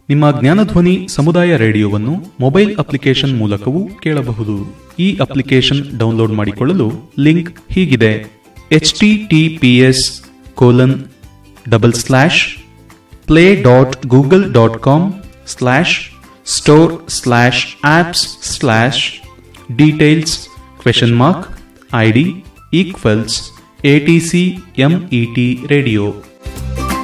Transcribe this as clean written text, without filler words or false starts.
ನಿಮ್ಮ ಜ್ಞಾನಧ್ವನಿ ಸಮುದಾಯ ರೇಡಿಯೋವನ್ನು mobile application ಮೂಲಕವೂ ಕೇಳಬಹುದು. ಈ ಅಪ್ಲಿಕೇಶನ್ ಡೌನ್ಲೋಡ್ ಮಾಡಿಕೊಳ್ಳಲು ಲಿಂಕ್ ಹೀಗಿದೆ: https://play.google.com/store/apps/details?id=ATC MET radio